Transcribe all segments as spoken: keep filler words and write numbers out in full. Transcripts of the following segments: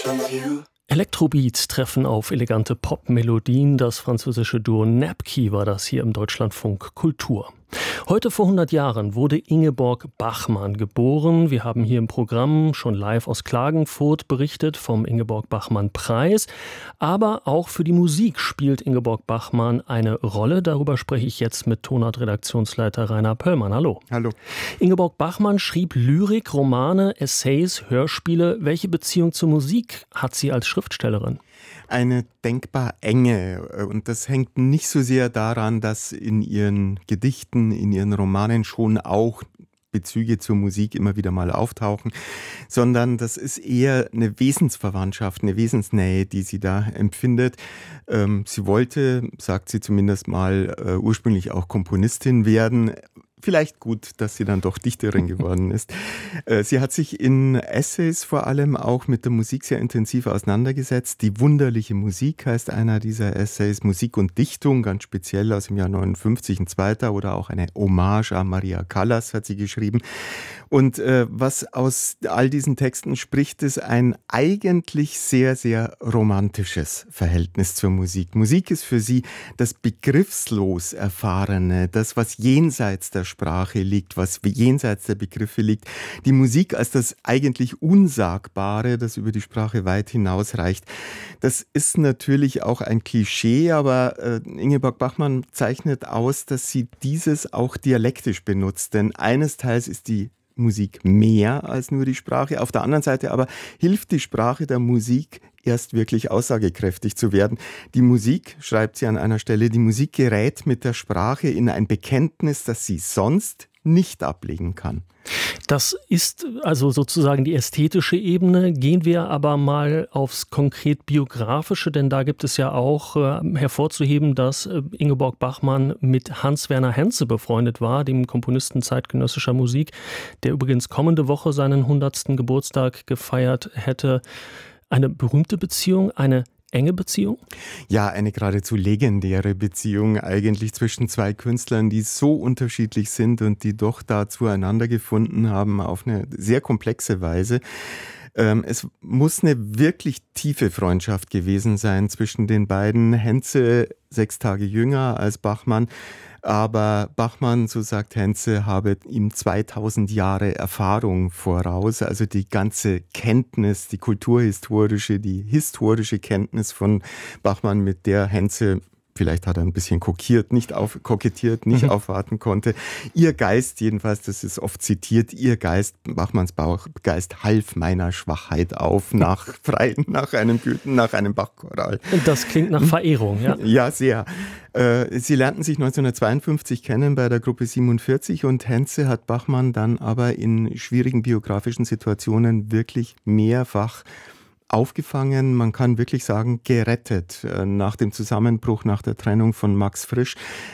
Elektrobeats treffen auf elegante Pop-Melodien. Das französische Duo Napkey war das hier im Deutschlandfunk Kultur. Heute vor hundert Jahren wurde Ingeborg Bachmann geboren. Wir haben hier im Programm schon live aus Klagenfurt berichtet vom Ingeborg-Bachmann-Preis. Aber auch für die Musik spielt Ingeborg Bachmann eine Rolle. Darüber spreche ich jetzt mit Tonart-Redaktionsleiter Rainer Pöllmann. Hallo. Hallo. Ingeborg Bachmann schrieb Lyrik, Romane, Essays, Hörspiele. Welche Beziehung zur Musik hat sie als Schriftstellerin? Eine denkbar enge. Und das hängt nicht so sehr daran, dass in ihren Gedichten, in ihren Romanen schon auch Bezüge zur Musik immer wieder mal auftauchen, sondern das ist eher eine Wesensverwandtschaft, eine Wesensnähe, die sie da empfindet. Ähm, sie wollte, sagt sie zumindest mal, äh, ursprünglich auch Komponistin werden. Vielleicht gut, dass sie dann doch Dichterin geworden ist. Sie hat sich in Essays vor allem auch mit der Musik sehr intensiv auseinandergesetzt. Die wunderliche Musik heißt einer dieser Essays. Musik und Dichtung, ganz speziell aus dem Jahr neunundfünfzig, ein zweiter, oder auch eine Hommage an Maria Callas hat sie geschrieben. Und äh, was aus all diesen Texten spricht, ist ein eigentlich sehr, sehr romantisches Verhältnis zur Musik. Musik ist für sie das begriffslos Erfahrene, das, was jenseits der Sprache liegt, was jenseits der Begriffe liegt. Die Musik als das eigentlich Unsagbare, das über die Sprache weit hinausreicht. Das ist natürlich auch ein Klischee, aber äh, Ingeborg Bachmann zeichnet aus, dass sie dieses auch dialektisch benutzt. Denn eines Teils ist die Musik mehr als nur die Sprache. Auf der anderen Seite aber hilft die Sprache der Musik erst wirklich aussagekräftig zu werden. Die Musik, schreibt sie an einer Stelle, die Musik gerät mit der Sprache in ein Bekenntnis, das sie sonst nicht ablegen kann. Das ist also sozusagen die ästhetische Ebene. Gehen wir aber mal aufs konkret Biografische, denn da gibt es ja auch äh, hervorzuheben, dass äh, Ingeborg Bachmann mit Hans-Werner Henze befreundet war, dem Komponisten zeitgenössischer Musik, der übrigens kommende Woche seinen hundertsten Geburtstag gefeiert hätte. Eine berühmte Beziehung, eine enge Beziehung? Ja, eine geradezu legendäre Beziehung eigentlich zwischen zwei Künstlern, die so unterschiedlich sind und die doch da zueinander gefunden haben auf eine sehr komplexe Weise. Ähm, es muss eine wirklich tiefe Freundschaft gewesen sein zwischen den beiden. Henze sechs Tage jünger als Bachmann. Aber Bachmann, so sagt Henze, habe ihm zweitausend Jahre Erfahrung voraus. Also die ganze Kenntnis, die kulturhistorische, die historische Kenntnis von Bachmann, mit der Henze, vielleicht hat er ein bisschen kokiert, nicht auf, kokettiert, nicht mhm. aufwarten konnte. Ihr Geist jedenfalls, das ist oft zitiert, ihr Geist, Bachmanns Bauchgeist half meiner Schwachheit auf nach Freien, nach einem Goethe, nach einem Bachchoral. Das klingt nach Verehrung, ja? Ja, sehr. Sie lernten sich neunzehnhundertzweiundfünfzig kennen bei der Gruppe siebenundvierzig und Henze hat Bachmann dann aber in schwierigen biografischen Situationen wirklich mehrfach aufgefangen, man kann wirklich sagen, gerettet nach dem Zusammenbruch, nach der Trennung von Max Frisch.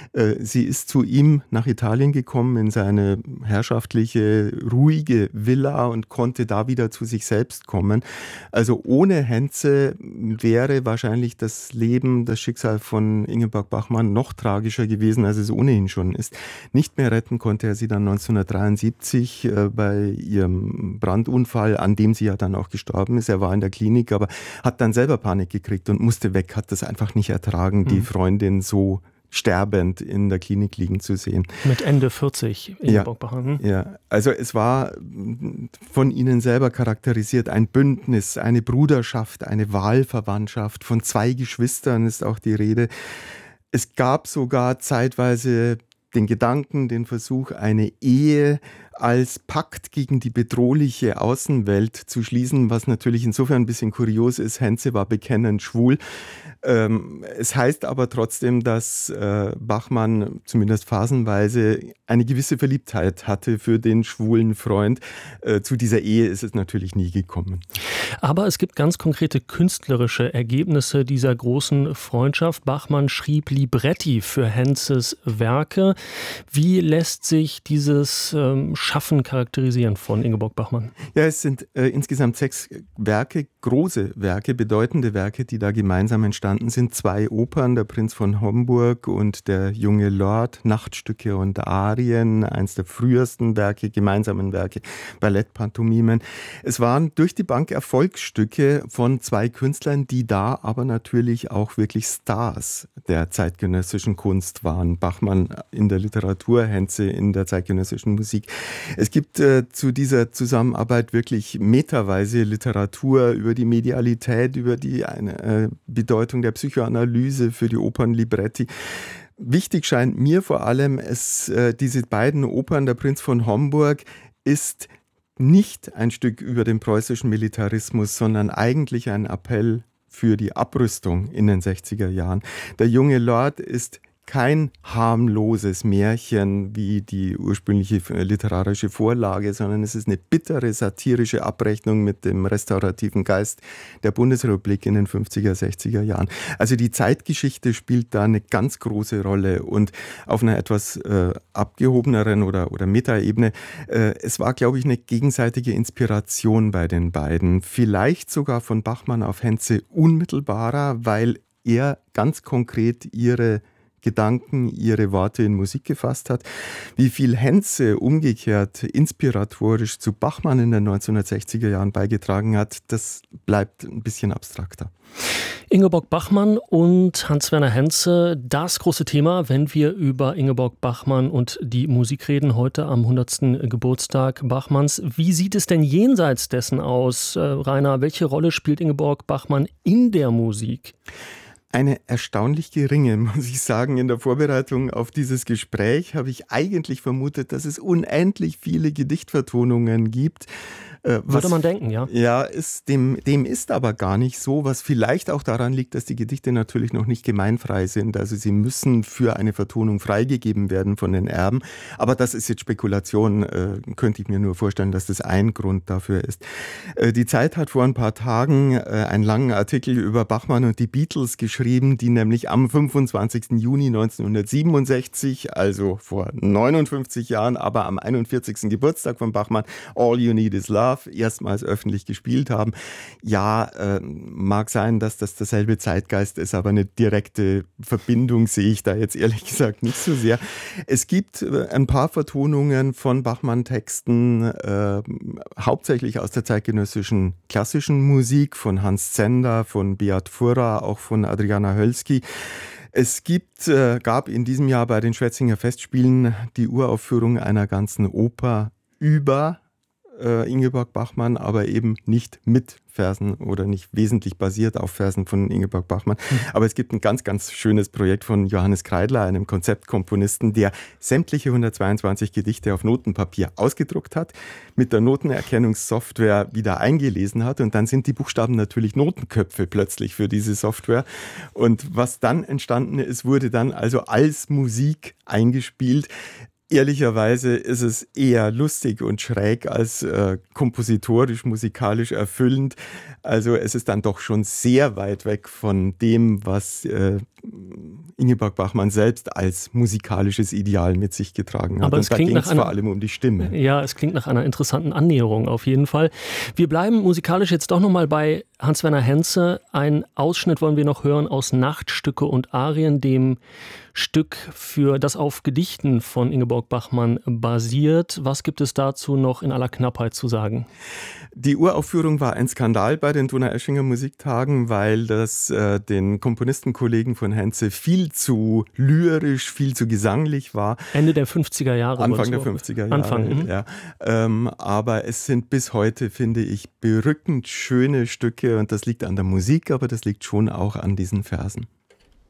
Sie ist zu ihm nach Italien gekommen, in seine herrschaftliche, ruhige Villa und konnte da wieder zu sich selbst kommen. Also ohne Henze wäre wahrscheinlich das Leben, das Schicksal von Ingeborg Bachmann noch tragischer gewesen, als es ohnehin schon ist. Nicht mehr retten konnte er sie dann neunzehnhundertdreiundsiebzig bei ihrem Brandunfall, an dem sie ja dann auch gestorben ist. Er war in der Klinik, aber hat dann selber Panik gekriegt und musste weg, hat das einfach nicht ertragen, mhm. die Freundin so sterbend in der Klinik liegen zu sehen. Mit Ende vierzig, Ingeborg ja, Bachmann. Ja, also es war von ihnen selber charakterisiert ein Bündnis, eine Bruderschaft, eine Wahlverwandtschaft. Von zwei Geschwistern ist auch die Rede. Es gab sogar zeitweise den Gedanken, den Versuch, eine Ehe als Pakt gegen die bedrohliche Außenwelt zu schließen, was natürlich insofern ein bisschen kurios ist. Henze war bekennend schwul. Ähm, es heißt aber trotzdem, dass äh, Bachmann zumindest phasenweise eine gewisse Verliebtheit hatte für den schwulen Freund. Äh, zu dieser Ehe ist es natürlich nie gekommen. Aber es gibt ganz konkrete künstlerische Ergebnisse dieser großen Freundschaft. Bachmann schrieb Libretti für Henzes Werke. Wie lässt sich dieses ähm, Schaffen charakterisieren von Ingeborg Bachmann? Ja, es sind äh, insgesamt sechs Werke, große Werke, bedeutende Werke, die da gemeinsam entstanden sind. Zwei Opern, der Prinz von Homburg und der junge Lord, Nachtstücke und Arien, eins der frühesten Werke, gemeinsamen Werke, Ballettpantomimen. Es waren durch die Bank erfolgreiche Erfolgsstücke von zwei Künstlern, die da aber natürlich auch wirklich Stars der zeitgenössischen Kunst waren. Bachmann in der Literatur, Henze in der zeitgenössischen Musik. Es gibt äh, zu dieser Zusammenarbeit wirklich meterweise Literatur über die Medialität, über die eine, äh, Bedeutung der Psychoanalyse für die Opernlibretti. Wichtig scheint mir vor allem, es, äh, diese beiden Opern, der Prinz von Homburg, ist nicht ein Stück über den preußischen Militarismus, sondern eigentlich ein Appell für die Abrüstung in den sechziger Jahren. Der junge Lord ist kein harmloses Märchen wie die ursprüngliche literarische Vorlage, sondern es ist eine bittere satirische Abrechnung mit dem restaurativen Geist der Bundesrepublik in den fünfziger, sechziger Jahren. Also die Zeitgeschichte spielt da eine ganz große Rolle und auf einer etwas äh, abgehobeneren oder, oder Metaebene. Äh, es war, glaube ich, eine gegenseitige Inspiration bei den beiden. Vielleicht sogar von Bachmann auf Henze unmittelbarer, weil er ganz konkret ihre Gedanken, ihre Worte in Musik gefasst hat. Wie viel Henze umgekehrt inspiratorisch zu Bachmann in den neunzehnhundertsechziger Jahren beigetragen hat, das bleibt ein bisschen abstrakter. Ingeborg Bachmann und Hans-Werner Henze, das große Thema, wenn wir über Ingeborg Bachmann und die Musik reden, heute am hundertsten Geburtstag Bachmanns. Wie sieht es denn jenseits dessen aus, äh, Rainer? Welche Rolle spielt Ingeborg Bachmann in der Musik? Eine erstaunlich geringe, muss ich sagen. In der Vorbereitung auf dieses Gespräch habe ich eigentlich vermutet, dass es unendlich viele Gedichtvertonungen gibt. Äh, Würde man denken, ja. Ja, ist, dem, dem ist aber gar nicht so, was vielleicht auch daran liegt, dass die Gedichte natürlich noch nicht gemeinfrei sind. Also sie müssen für eine Vertonung freigegeben werden von den Erben. Aber das ist jetzt Spekulation, äh, könnte ich mir nur vorstellen, dass das ein Grund dafür ist. Äh, die Zeit hat vor ein paar Tagen äh, einen langen Artikel über Bachmann und die Beatles geschrieben, die nämlich am fünfundzwanzigsten Juni neunzehnhundertsiebenundsechzig, also vor neunundfünfzig Jahren, aber am einundvierzigsten Geburtstag von Bachmann, All You Need Is Love, erstmals öffentlich gespielt haben. Ja, äh, mag sein, dass das derselbe Zeitgeist ist, aber eine direkte Verbindung sehe ich da jetzt ehrlich gesagt nicht so sehr. Es gibt äh, ein paar Vertonungen von Bachmann-Texten, äh, hauptsächlich aus der zeitgenössischen klassischen Musik, von Hans Zender, von Beat Furrer, auch von Adriana Hölzky. Es gibt, äh, gab in diesem Jahr bei den Schwetzinger Festspielen die Uraufführung einer ganzen Oper über äh, Ingeborg Bachmann, aber eben nicht mit Versen oder nicht wesentlich basiert auf Versen von Ingeborg Bachmann. Mhm. Aber es gibt ein ganz, ganz schönes Projekt von Johannes Kreidler, einem Konzeptkomponisten, der sämtliche hundertzweiundzwanzig Gedichte auf Notenpapier ausgedruckt hat, mit der Notenerkennungssoftware wieder eingelesen hat und dann sind die Buchstaben natürlich Notenköpfe plötzlich für diese Software. Und was dann entstanden ist, wurde dann also als Musik eingespielt. Ehrlicherweise ist es eher lustig und schräg als äh, kompositorisch, musikalisch erfüllend. Also es ist dann doch schon sehr weit weg von dem, was äh, Ingeborg Bachmann selbst als musikalisches Ideal mit sich getragen hat. Aber es und da klingt ging es nach einer, vor allem um die Stimme. Ja, es klingt nach einer interessanten Annäherung auf jeden Fall. Wir bleiben musikalisch jetzt doch nochmal bei Hans-Werner Henze. Einen Ausschnitt wollen wir noch hören aus Nachtstücke und Arien, dem Stück, für das auf Gedichten von Ingeborg Bachmann basiert. Was gibt es dazu noch in aller Knappheit zu sagen? Die Uraufführung war ein Skandal bei den Donaueschinger Musiktagen, weil das äh, den Komponistenkollegen von Henze viel zu lyrisch, viel zu gesanglich war. Ende der fünfziger Jahre. Anfang der fünfziger Jahre. Anfang, ja. Ähm, aber es sind bis heute, finde ich, berückend schöne Stücke und das liegt an der Musik, aber das liegt schon auch an diesen Versen.